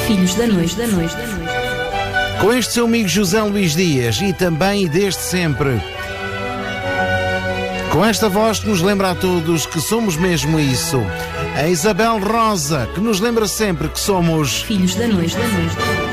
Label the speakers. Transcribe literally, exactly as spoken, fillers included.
Speaker 1: Filhos da Noite, da Noite, da Noite.
Speaker 2: Com este seu amigo José Luís Dias e também desde sempre. Com esta voz que nos lembra a todos que somos mesmo isso. A Isabel Rosa, que nos lembra sempre que somos
Speaker 1: Filhos da Noite, da Noite.